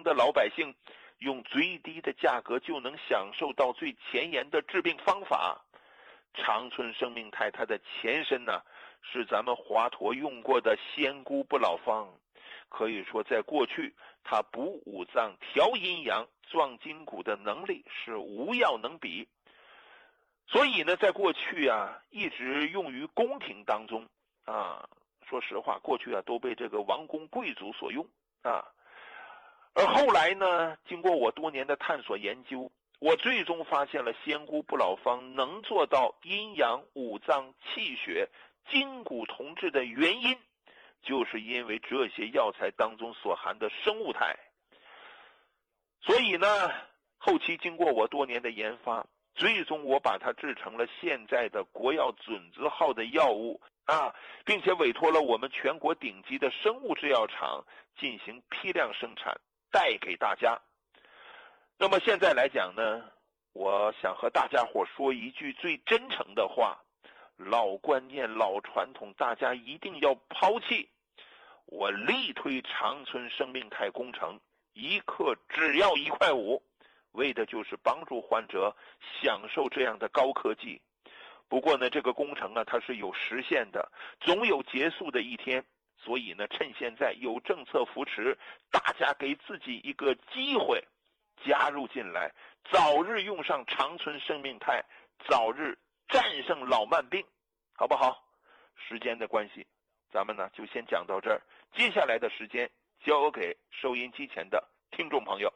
的老百姓用最低的价格就能享受到最前沿的治病方法。长春生命肽它的前身呢，是咱们华佗用过的仙姑不老方。可以说在过去它补五脏调阴阳壮筋骨的能力是无药能比。所以呢在过去啊一直用于宫廷当中啊，说实话过去啊都被这个王公贵族所用啊。而后来呢经过我多年的探索研究，我最终发现了仙姑不老方能做到阴阳五脏气血筋骨同治的原因，就是因为这些药材当中所含的生物肽。所以呢后期经过我多年的研发，最终我把它制成了现在的国药准字号的药物啊，并且委托了我们全国顶级的生物制药厂进行批量生产，带给大家。那么现在来讲呢，我想和大家伙说一句最真诚的话，老观念老传统大家一定要抛弃。我力推长春生命肽工程，1克只要1块5，为的就是帮助患者享受这样的高科技。不过呢这个工程呢它是有时限的，总有结束的一天。所以呢趁现在有政策扶持，大家给自己一个机会加入进来，早日用上长春生命肽，早日战胜老慢病，好不好？时间的关系咱们呢就先讲到这儿，接下来的时间交给收音机前的听众朋友。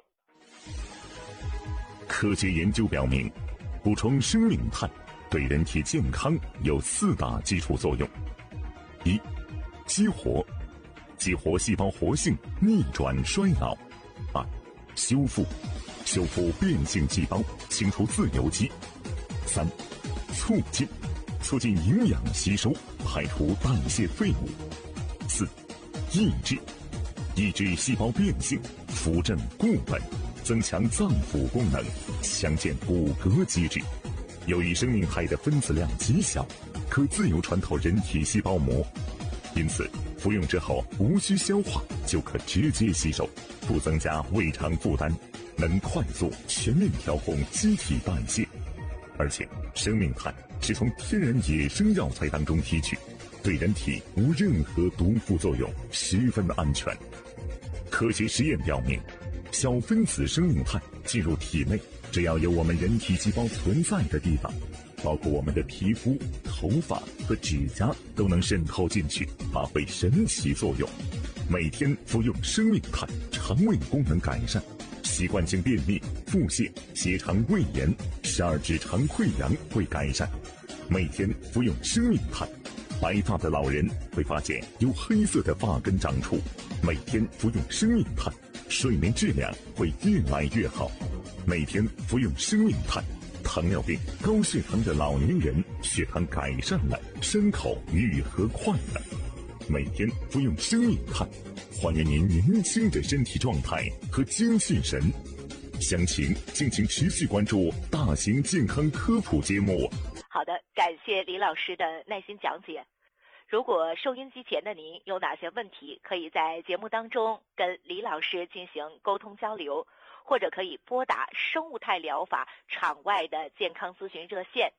科学研究表明，补充生命肽对人体健康有4大基础作用：一、激活细胞活性，逆转衰老；二、修复变性细胞，清除自由基；三、促进营养吸收，排除代谢废物；四、抑制细胞变性，扶正固本，增强脏腑功能，强健骨骼机制。由于生命肽的分子量极小，可自由穿透人体细胞膜，因此服用之后无需消化就可直接吸收，不增加胃肠负担，能快速全面调控机体代谢。而且生命肽是从天然野生药材当中提取，对人体无任何毒副作用，十分安全。科学实验表明，小分子生命肽进入体内，只要有我们人体细胞存在的地方，包括我们的皮肤、头发和指甲，都能渗透进去，发挥神奇作用。每天服用生命肽，肠胃功能改善，习惯性便秘、腹泻、结肠胃炎、十二指肠溃疡会改善。每天服用生命肽，白发的老人会发现有黑色的发根长出。每天服用生命肽，睡眠质量会越来越好。每天服用生命肽，糖尿病、高血糖的老年人血糖改善了，伤口愈合快了。每天服用生命肽，还原您年轻的身体状态和精气神。详情敬请持续关注大型健康科普节目。 好的，感谢李老师的耐心讲解。如果收音机前的您有哪些问题，可以在节目当中跟李老师进行沟通交流，或者可以拨打生物肽疗法场外的健康咨询热线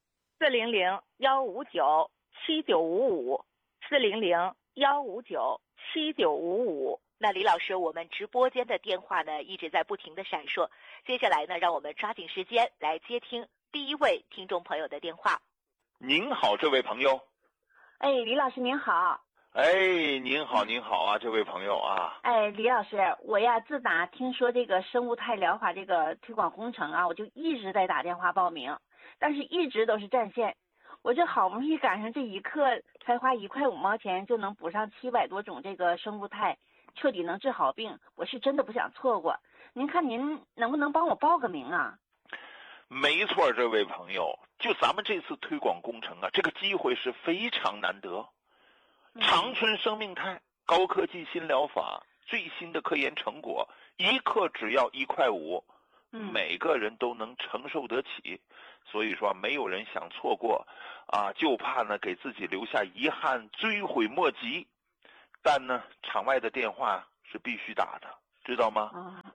400-159-7955 400-159-7955。那李老师，我们直播间的电话呢一直在不停的闪烁，接下来呢让我们抓紧时间来接听第一位听众朋友的电话。 您好，这位朋友。 哎，李老师您好。 哎，您好啊，这位朋友啊。 哎，李老师，我呀自打听说这个生物肽疗法这个推广工程啊，我就一直在打电话报名，但是一直都是占线。我这好不容易赶上这1克，才花1块5毛钱就能补上700多种这个生物肽，彻底能治好病，我是真的不想错过。您看您能不能帮我报个名啊？ 没错，这位朋友，就咱们这次推广工程啊，这个机会是非常难得。长春生命肽高科技新疗法，最新的科研成果，1克只要1块5，每个人都能承受得起。所以说没有人想错过啊，就怕呢给自己留下遗憾，追悔莫及。但呢场外的电话是必须打的，知道吗？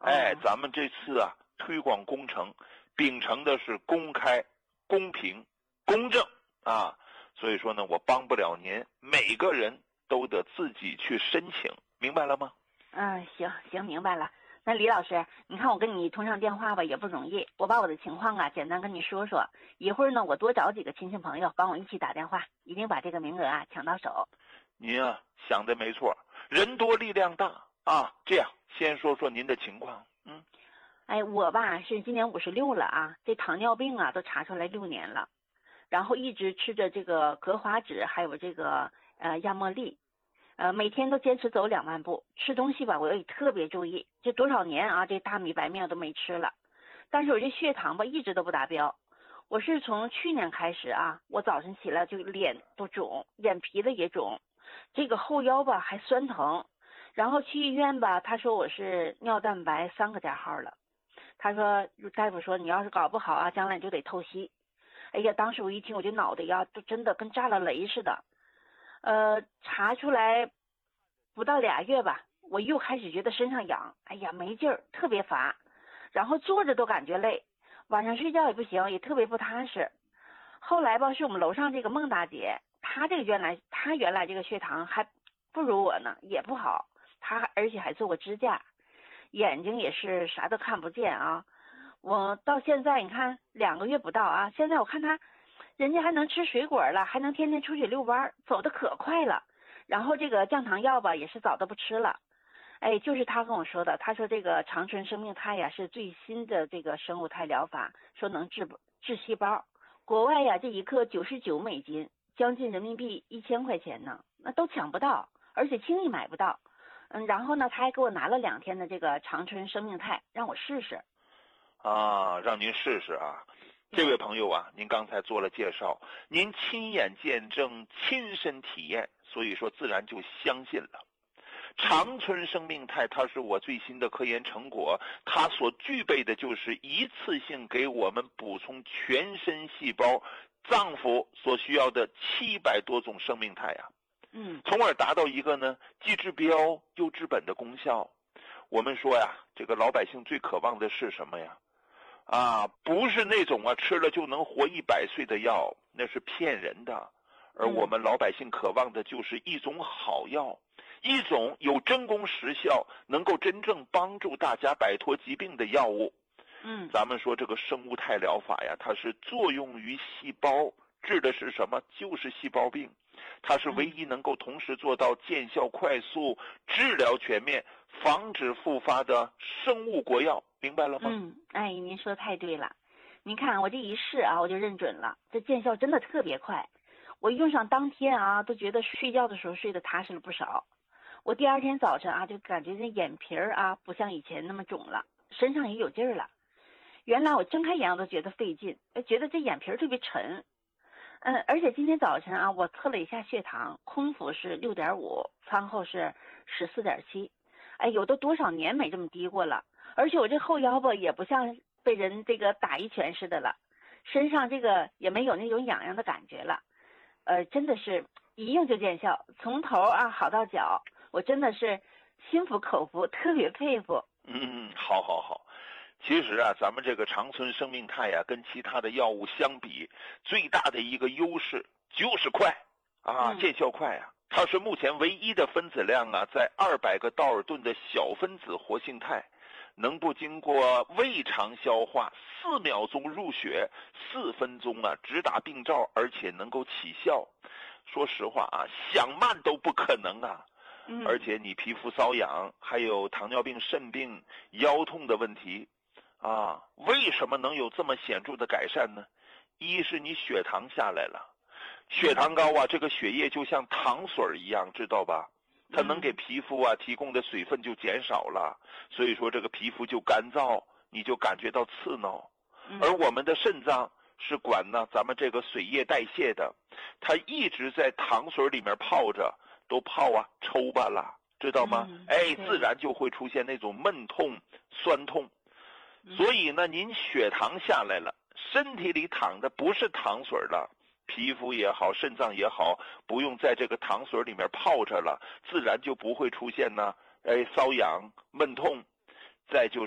咱们这次啊推广工程秉承的是公开、公平、公正啊，所以说呢，我帮不了您，每个人都得自己去申请，明白了吗？ 行，明白了。那李老师，你看我跟你通上电话吧，也不容易。我把我的情况啊简单跟你说说，一会儿呢我多找几个亲戚朋友帮我一起打电话，一定把这个名额啊抢到手。 您啊想的没错，人多力量大啊。这样，先说说您的情况。 我吧是今年56了啊，这糖尿病啊都查出来6年了，然后一直吃着这个格华酯，还有这个亚莫利。每天都坚持走2万步，吃东西吧我也特别注意，这多少年啊这大米白面都没吃了，但是我这血糖吧一直都不达标。我是从去年开始啊，我早晨起来就脸都肿，眼皮子也肿，这个后腰吧还酸疼，然后去医院吧，他说我是尿蛋白3个加号了，他说大夫说你要是搞不好啊，将来你就得透析。哎呀，当时我一听我这脑袋呀都真的跟炸了雷似的。查出来不到2月吧，我又开始觉得身上痒，哎呀没劲儿，特别乏，然后坐着都感觉累，晚上睡觉也不行，也特别不踏实。后来吧，是我们楼上这个孟大姐，她原来这个血糖还不如我呢，也不好，而且还做过支架，眼睛也是啥都看不见啊。我到现在你看2个月不到啊，现在我看她人家还能吃水果了，还能天天出去遛弯，走得可快了。然后这个降糖药吧也是早都不吃了。就是他跟我说的，他说这个长春生命肽呀是最新的这个生物肽疗法，说能治细胞。国外呀这一克99美金，将近人民币1000块钱呢，那都抢不到，而且轻易买不到。然后呢他还给我拿了2天的这个长春生命肽让我试试。 让您试试啊。这位朋友啊，您刚才做了介绍，您亲眼见证、亲身体验，所以说自然就相信了。长春生命肽它是我最新的科研成果，它所具备的就是一次性给我们补充全身细胞、脏腑所需要的700多种生命肽啊，从而达到一个呢既治标又治本的功效。我们说呀，这个老百姓最渴望的是什么呀？不是那种吃了就能活100岁的药，那是骗人的。而我们老百姓渴望的就是一种好药，一种有真功实效，能够真正帮助大家摆脱疾病的药物。咱们说这个生物肽疗法呀，它是作用于细胞，治的是什么？就是细胞病。它是唯一能够同时做到见效快速、治疗全面、防止复发的生物国药，明白了吗？ 您说太对了。您看我这一试啊，我就认准了，这见效真的特别快。我用上当天啊，都觉得睡觉的时候睡得踏实了不少。我第2天早晨啊，就感觉这眼皮啊不像以前那么肿了，身上也有劲儿了。原来我睁开眼我都觉得费劲，觉得这眼皮特别沉。而且今天早晨啊，我测了一下血糖，空腹是6.5，餐后是14.7。有都多少年没这么低过了。而且我这后腰吧也不像被人这个打一拳似的了，身上这个也没有那种痒痒的感觉了。真的是一用就见效，从头啊好到脚，我真的是心服口服，特别佩服。 好。其实啊，咱们这个长春生命肽呀，跟其他的药物相比，最大的一个优势就是快见效快啊。它是目前唯一的分子量啊，在200个道尔顿的小分子活性肽，能不经过胃肠消化，4秒钟入血，4分钟啊直达病灶，而且能够起效。说实话啊，想慢都不可能啊。而且你皮肤瘙痒，还有糖尿病、肾病、腰痛的问题为什么能有这么显著的改善呢？一是你血糖下来了，血糖高啊，这个血液就像糖水一样，知道吧？它能给皮肤提供的水分就减少了，所以说这个皮肤就干燥，你就感觉到刺挠。而我们的肾脏是管咱们这个水液代谢的，它一直在糖水里面泡着，都泡抽巴了，知道吗？自然就会出现那种闷痛、酸痛。所以呢，您血糖下来了，身体里淌的不是糖水了，皮肤也好，肾脏也好，不用在这个糖水里面泡着了，自然就不会出现瘙痒、闷痛。再就